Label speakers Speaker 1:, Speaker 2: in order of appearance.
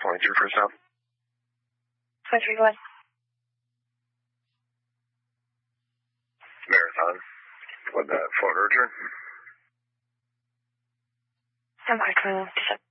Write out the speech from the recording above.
Speaker 1: 22 for South.
Speaker 2: 23, go ahead.
Speaker 1: Marathon. What, Fort Orchard?
Speaker 2: I'm by 21, 27.